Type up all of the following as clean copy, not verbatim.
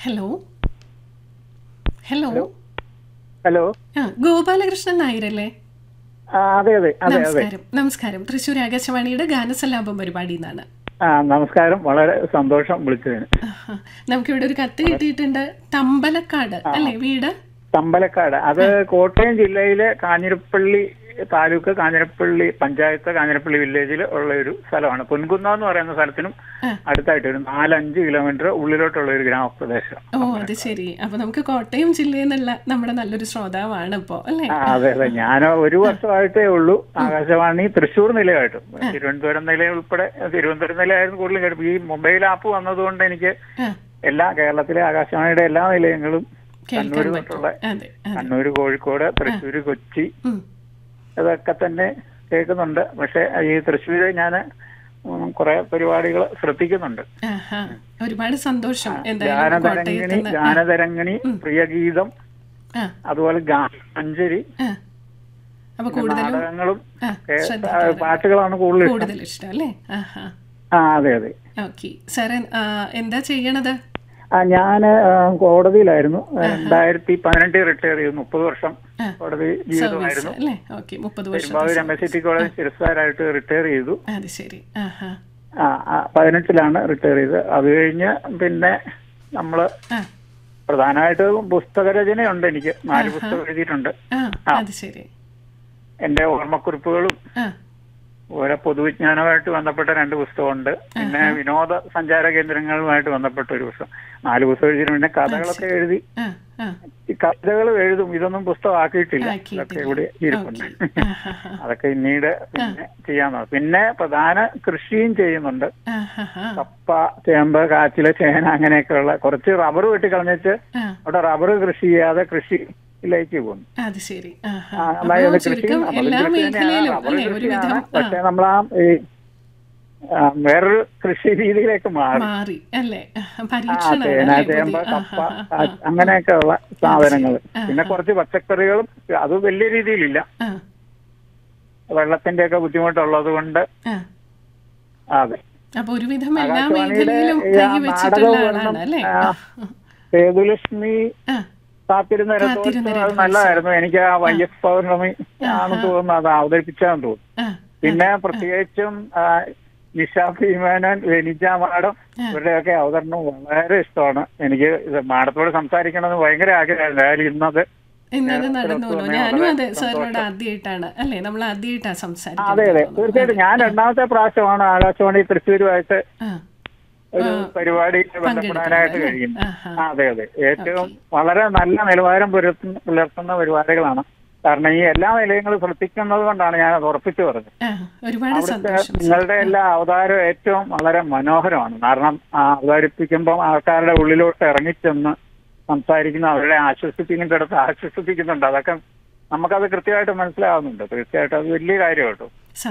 Hello hello hello hello Gopalakrishnan നായരല്ലേ? അതെ അതെ അതെ അതെ നമസ്കാരം. നമസ്കാരം. തൃശ്ശൂർ ആകാശവാണിയുടെ ഗാനസല്ലാപം പരിപാടിയിൽ നിന്നാണ്. നമസ്കാരം. വളരെ സന്തോഷം വിളിച്ചതിന്. നമുക്കിവിടെ ഒരു കത്ത് കിട്ടിയിട്ടുണ്ട്. തമ്പലക്കാട് അല്ലേ വീട്? തമ്പലക്കാട്, അത് കോട്ടയം ജില്ലയിലെ കാഞ്ഞിരപ്പള്ളി താലൂക്ക്, കാഞ്ഞിരപ്പള്ളി പഞ്ചായത്ത്, കാഞ്ഞിരപ്പള്ളി വില്ലേജിൽ ഉള്ള ഒരു സ്ഥലമാണ്. പൊൻകുന്നം എന്ന് പറയുന്ന സ്ഥലത്തിനും അടുത്തായിട്ട് ഒരു 4-5 കിലോമീറ്റർ ഉള്ളിലോട്ടുള്ള ഒരു ഗ്രാമപ്രദേശം. ഓ, അത് ശരി. അപ്പൊ നമുക്ക് കോട്ടയം ജില്ലയിൽ നിന്നുള്ള നമ്മുടെ നല്ലൊരു ശ്രോതാവാണ് ഇപ്പോ അല്ലേ? അതെ അതെ. ഞാൻ ഒരു വർഷമായിട്ടേ ഉള്ളൂ ആകാശവാണി തൃശ്ശൂർ നിലയമായിട്ട്. തിരുവനന്തപുരം നില ഉൾപ്പെടെ, തിരുവനന്തപുരം നിലയായിരുന്നു കൂടുതലും കേട്ടു. ഈ മൊബൈൽ ആപ്പ് വന്നതുകൊണ്ട് എനിക്ക് എല്ലാ കേരളത്തിലെ ആകാശവാണിയുടെ എല്ലാ നിലയങ്ങളും കണ്ണൂർ തൊട്ടുള്ള കണ്ണൂർ, കോഴിക്കോട്, തൃശ്ശൂർ, കൊച്ചി ഇതൊക്കെ തന്നെ കേൾക്കുന്നുണ്ട്. പക്ഷെ ഈ തൃശ്ശൂര് ഞാൻ കുറെ പരിപാടികൾ ശ്രദ്ധിക്കുന്നുണ്ട്. ഒരുപാട് സന്തോഷം. ഗാനതരംഗിണി, പ്രിയഗീതം, അതുപോലെ ഗാനമഞ്ജരി, നാടകങ്ങളും പാട്ടുകളാണ് കൂടുതൽ ഇഷ്ടം അല്ലേ? അതെ അതെ. ഓക്കെ സാറേ, എന്താ ചെയ്യണത്? ഞാൻ കോടതിയിലായിരുന്നു. 2018 റിട്ടയർ ചെയ്തു. 30 വർഷം കോടതി ജീവിതമായിരുന്നു. പെരുമ്പാവൂർ എംഎസ്സിറ്റി കോളേജ് ശിരസ്താരായിട്ട് റിട്ടയർ ചെയ്തു. 18 റിട്ടയർ ചെയ്ത്. അത് കഴിഞ്ഞ് പിന്നെ നമ്മള് പ്രധാനമായിട്ട് പുസ്തകരചനയുണ്ട്. എനിക്ക് 4 പുസ്തകം എഴുതിയിട്ടുണ്ട്. എന്റെ ഓർമ്മക്കുറിപ്പുകളും ഓരോ പൊതുവിജ്ഞാനവുമായിട്ട് ബന്ധപ്പെട്ട 2 പുസ്തകമുണ്ട്. പിന്നെ വിനോദ സഞ്ചാര കേന്ദ്രങ്ങളുമായിട്ട് ബന്ധപ്പെട്ട ഒരു പുസ്തകം. 4 പുസ്തകം എഴുതിയിട്ടുണ്ട്. പിന്നെ കഥകളൊക്കെ എഴുതി, കഥകൾ എഴുതും. ഇതൊന്നും പുസ്തകമാക്കിയിട്ടില്ല. അതൊക്കെ ഇവിടെ ഇരിപ്പുണ്ട്. അതൊക്കെ പിന്നീട് പിന്നെ ചെയ്യാൻ. പിന്നെ പ്രധാന കൃഷിയും ചെയ്യുന്നുണ്ട്. കപ്പ, ചേമ്പ്, കാച്ചില്, ചേന, അങ്ങനെയൊക്കെയുള്ള. കുറച്ച് റബ്ബർ വെട്ടിക്കളഞ്ഞിട്ട് അവിടെ റബ്ബർ കൃഷി ചെയ്യാതെ കൃഷിയിലേക്ക് പോകുന്നു. അതായത് കൃഷി പക്ഷെ നമ്മളാ വേറൊരു കൃഷി രീതിയിലേക്ക് മാറി. ചേന, ചേമ്പ്, കപ്പ, അങ്ങനെയൊക്കെ ഉള്ള സാധനങ്ങൾ. പിന്നെ കുറച്ച് പച്ചക്കറികളും. അത് വലിയ രീതിയിലില്ല, വെള്ളത്തിന്റെ ഒക്കെ ബുദ്ധിമുട്ടുള്ളത് കൊണ്ട്. അതെ. സേതുലക്ഷ്മി കാത്തിരുന്ന രഥോത്സവം അത് നല്ലതായിരുന്നു. എനിക്ക് ആ YS പൗർണമി ആണെന്ന് തോന്നുന്നു, അത് അവതരിപ്പിച്ചാന്ന് തോന്നുന്നു. പിന്നെ പ്രത്യേകിച്ചും നിഷ ഭീമേനൻ, വെനിജ മാഡം, ഇവരുടെയൊക്കെ അവതരണം വളരെ ഇഷ്ടമാണ് എനിക്ക്. മാഡത്തോട് സംസാരിക്കണമെന്ന് ഭയങ്കര ആഗ്രഹമായിരുന്നു. അതായത് ഇന്നത് ഞാനും അതെ സാറിനോട് ആദ്യമായിട്ടാണ് അല്ലേ നമ്മൾ ആദ്യമായിട്ടാണ് സംസാരിക്കുന്നത്. അതെ അതെ, തീർച്ചയായിട്ടും. ഞാൻ 2ാമത്തെ പ്രാവശ്യമാണ് ആകാശവാണി തൃശ്ശൂരുമായിട്ട് ഒരു പരിപാടി ബന്ധപ്പെടാനായിട്ട് കഴിയുന്നു. അതെ അതെ. ഏറ്റവും വളരെ നല്ല നിലവാരം പുലർത്തുന്ന പരിപാടികളാണ്. കാരണം ഈ എല്ലാ നിലയങ്ങളും ശ്രദ്ധിക്കുന്നത് കൊണ്ടാണ് ഞാൻ അത് ഉറപ്പിച്ചു പറഞ്ഞത്. അവിടുത്തെ നിങ്ങളുടെ എല്ലാ അവതാരവും ഏറ്റവും വളരെ മനോഹരമാണ്. കാരണം അവതരിപ്പിക്കുമ്പോൾ ആൾക്കാരുടെ ഉള്ളിലോട്ട് ഇറങ്ങിച്ചെന്ന് സംസാരിക്കുന്ന, അവരുടെ ആശ്വസിപ്പിക്കുന്നിടത്ത് ആശ്വസിപ്പിക്കുന്നുണ്ട്. അതൊക്കെ നമുക്കത് കൃത്യമായിട്ട് മനസ്സിലാവുന്നുണ്ട്. തീർച്ചയായിട്ടും അത് വലിയ കാര്യമായിട്ടും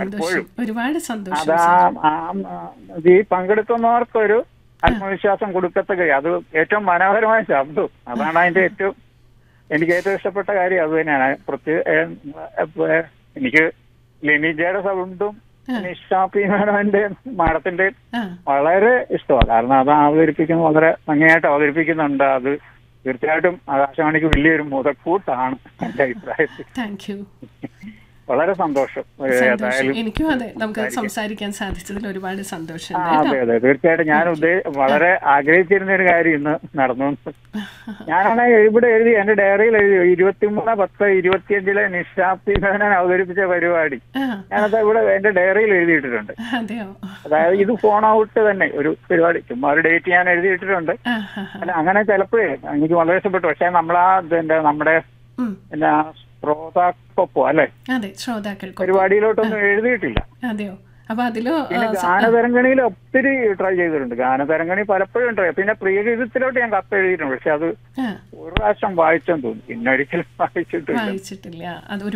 ഈ പങ്കെടുക്കുന്നവർക്കൊരു ആത്മവിശ്വാസം കൊടുക്കത്തക്ക, അത് ഏറ്റവും മനോഹരമായ ശബ്ദവും. അതാണ് അതിന്റെ എനിക്ക് ഏറ്റവും ഇഷ്ടപ്പെട്ട കാര്യം. അത് തന്നെയാണ്. എനിക്ക് ലിനിജയുടെ സൗണ്ടും നിഷാപ്പിന്റെ മാഡത്തിന്റെ വളരെ ഇഷ്ടമാണ്. കാരണം അത് അവതരിപ്പിക്കുന്നത് വളരെ ഭംഗിയായിട്ട് അവതരിപ്പിക്കുന്നുണ്ട്. അത് തീർച്ചയായിട്ടും ആകാശവാണിക്ക് വലിയൊരു മുതൽക്കൂട്ടാണ് എന്റെ അഭിപ്രായത്തിൽ. വളരെ സന്തോഷം. എനിക്കും അതെ, നമുക്ക് സംസാരിക്കാൻ സാധിച്ചതിൽ ഒരുപാട് സന്തോഷം. അതെ അതെ, തീർച്ചയായിട്ടും. ഞാൻ വളരെ ആഗ്രഹിച്ചിരുന്ന ഒരു കാര്യം ഇന്ന് നടന്നു. ഞാനാണെങ്കിൽ ഇവിടെ എഴുതി, എന്റെ ഡയറിയിൽ എഴുതി 23/10/25 നിഷാപ്പിനെ അവതരിപ്പിച്ച പരിപാടി. ഞാനത് ഇവിടെ എന്റെ ഡയറിയിൽ എഴുതിയിട്ടിട്ടുണ്ട്. അതായത് ഇത് ഫോൺ ഔട്ട് തന്നെ ഒരു പരിപാടി, ചുമ്മാ ഒരു ഡേറ്റ് ഞാൻ എഴുതിയിട്ടിട്ടുണ്ട്. അല്ല, അങ്ങനെ ചിലപ്പോഴേ എനിക്ക് വളരെ ഇഷ്ടപ്പെട്ടു. പക്ഷെ നമ്മുടെ ശ്രോതാക്കൾക്കൊപ്പം അല്ലെ പരിപാടിയിലോട്ടൊന്നും എഴുതിയിട്ടില്ല. ഗാനതരംഗണിയിൽ ഒത്തിരി ട്രൈ ചെയ്തിട്ടുണ്ട്. ഗാനതരംഗണി പലപ്പോഴും ട്രൈ. പിന്നെ പ്രിയഗീതത്തിലോട്ട് ഞാൻ കത്ത് എഴുതിയിട്ടുണ്ട്. പക്ഷെ അത് ഒരു പ്രാവശ്യം വായിച്ചെന്ന് തോന്നി, പിന്നെ ഒരിക്കലും വായിച്ചിട്ടില്ല.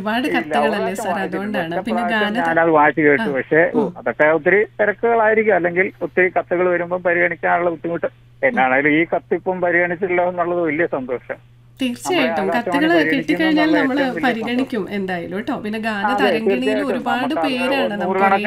ഞാനത് വായിച്ചു കേട്ടു. പക്ഷെ അതൊക്കെ ഒത്തിരി തിരക്കുകളായിരിക്കും, അല്ലെങ്കിൽ ഒത്തിരി കത്തുകൾ വരുമ്പോൾ പരിഗണിക്കാനുള്ള ബുദ്ധിമുട്ട്. എന്നാണേലും ഈ കത്തിപ്പം പരിഗണിച്ചില്ല എന്നുള്ളത് വലിയ സന്തോഷം. തീർച്ചയായിട്ടും കത്തുകൾ കിട്ടിക്കഴിഞ്ഞാൽ നമ്മൾ പരിഗണിക്കും എന്തായാലും കേട്ടോ. പിന്നെ ഗാനതരംഗിണിയിൽ ഒരുപാട് പേരാണ് നമുക്ക്